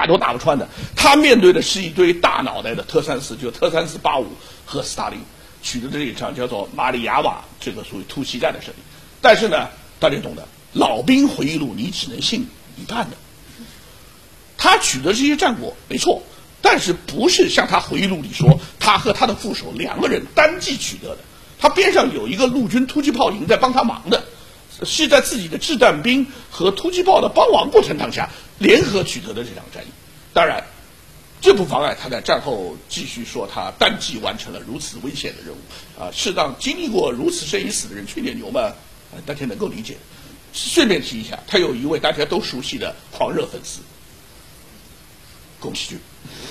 都打不穿的。他面对的是一堆大脑袋的特3·4，就特3·4·85和斯大林取得的这一场叫做马里亚瓦，这个属于突袭战的胜利。但是呢，大家懂得，老兵回忆录你只能信一半的。他取得这些战果没错，但是不是像他回忆录里说，他和他的副手2个人单骑取得的。他边上有一个陆军突击炮营在帮他忙的，是在自己的掷弹兵和突击炮的帮忙过程当下联合取得的这场战役。当然，这不妨碍他在战后继续说他单骑完成了如此危险的任务啊！是让经历过如此生与死的人吹点牛嘛？大家能够理解。顺便提一下，他有一位大家都熟悉的狂热粉丝，宫崎骏。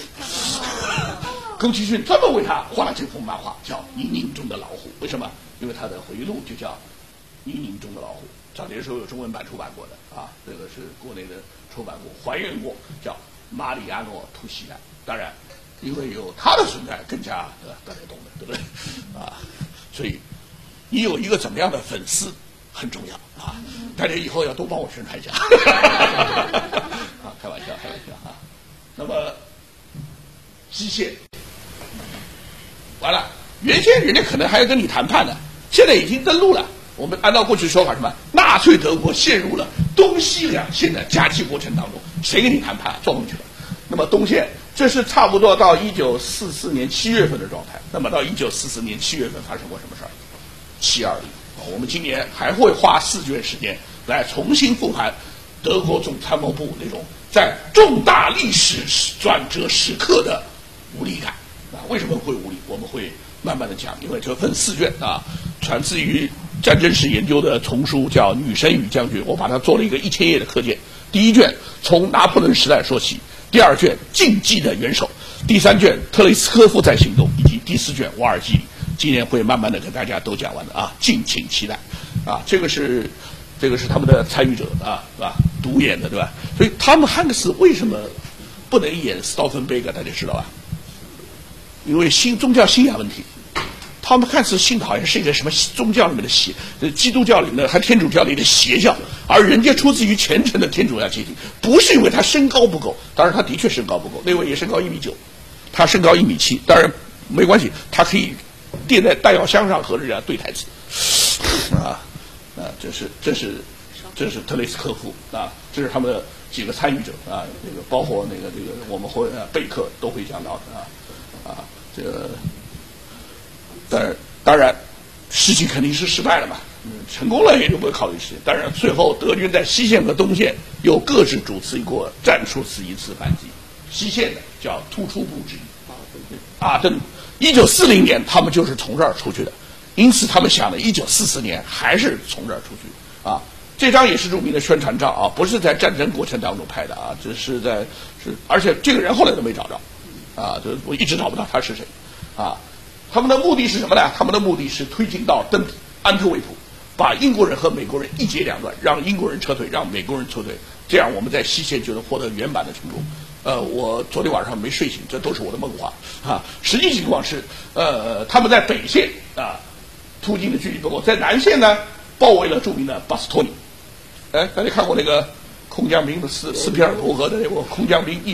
宫崎骏专门为他画了这幅漫画，叫《泥泞中的老虎》。为什么？因为他的回忆录就叫《泥泞中的老虎》。早年时候有中文版出版过的啊，这个是国内的出版过，还原过，叫马里亚诺突袭战。当然，因为有他的存在，更加大家懂的，对不对？啊，所以你有一个怎么样的粉丝很重要啊！大家以后要多帮我宣传一下。啊，开玩笑啊。那么机械完了，原先人家可能还要跟你谈判呢，现在已经登陆了。我们按照过去说法，什么纳粹德国陷入了东西两线的夹击过程当中，谁跟你谈判？撞回去了。那么东线，这是差不多到1944年7月份的状态。那么到1944年7月份发生过什么事儿？7·20。我们今年还会花4卷时间来重新复盘德国总参谋部那种在重大历史转折时刻的无力感啊！为什么会无力？我们会慢慢的讲，因为这分4卷啊，传自于战争史研究的丛书叫《女神与将军》，我把它做了一个1000页的课件。第1卷从拿破仑时代说起，第2卷禁忌的元首，第3卷特雷斯科夫在行动，以及第4卷瓦尔基里。今年会慢慢的跟大家都讲完的啊，敬请期待啊！这个是他们的参与者啊，是吧？独演的对吧？所以他们汉克斯为什么不能演斯道芬贝格？大家知道吧？因为宗教信仰问题。他们看似信的好像是一个什么宗教里面的邪，基督教里面的还天主教里的邪教，而人家出自于虔诚的天主教阶级，不是因为他身高不够，当然他的确身高不够，那位也身高1.9米，他身高1.7米，当然没关系，他可以垫在弹药箱上和人家对台词，这是特雷斯科夫啊，这是他们的几个参与者啊，那个包括那个我们会贝克都会讲到的这个。当然，事情肯定是失败了嘛。成功了也就不会考虑事情。当然，最后德军在西线和东线又各自主持过战术次一次反击。西线的叫突出部之一，阿登。1940年他们就是从这儿出去的，因此他们想的1944年还是从这儿出去啊。这张也是著名的宣传照啊，不是在战争过程当中拍的啊，只是而且这个人后来都没找着啊，我一直找不到他是谁啊。他们的目的是什么呢？他们的目的是推进到安特卫普，把英国人和美国人一截两断，让英国人撤退，让美国人撤退，这样我们在西线就能获得圆满的成功。我昨天晚上没睡醒，这都是我的梦话啊。实际情况是，他们在北线啊突进的距离不够，在南线呢包围了著名的巴斯托尼。大家看过那个空降兵的斯皮尔伯格的那个空降兵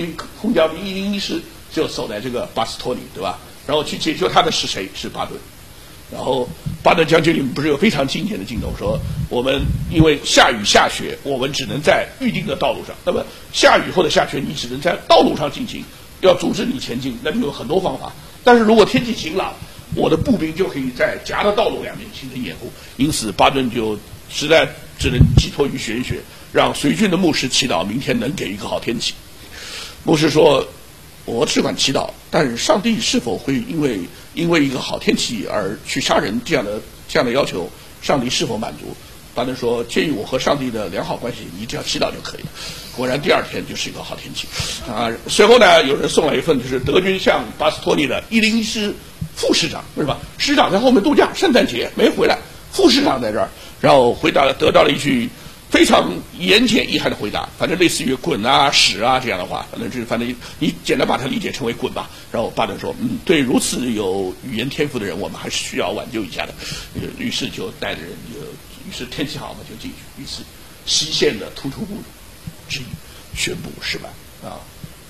101师就守在这个巴斯托尼，对吧？然后去解救他的是谁？是巴顿。然后巴顿将军里面不是有非常经典的镜头，说我们因为下雨下雪，我们只能在预定的道路上。那么下雨或者下雪，你只能在道路上进行，要阻止你前进，那就有很多方法。但是如果天气晴朗，我的步兵就可以在夹的道路两边形成掩护。因此，巴顿就实在只能寄托于玄学，让随军的牧师祈祷明天能给一个好天气。牧师说：“我只管祈祷，但是上帝是否会因为一个好天气而去杀人这样的要求，上帝是否满足？”巴顿说：“鉴于我和上帝的良好关系，你只要祈祷就可以了。”果然第二天就是一个好天气啊。随后呢，有人送来一份就是德军向巴斯托尼的101师副师长，为什么？师长在后面度假，圣诞节没回来，副师长在这儿，然后得到了一句非常言简意赅的回答，反正类似于滚啊、屎啊这样的话，反正你简单把它理解成为滚吧。然后巴顿说：“对如此有语言天赋的人，我们还是需要挽救一下的。”于是就带着人于是天气好嘛就进去，于是西线的突出部之一宣布失败啊。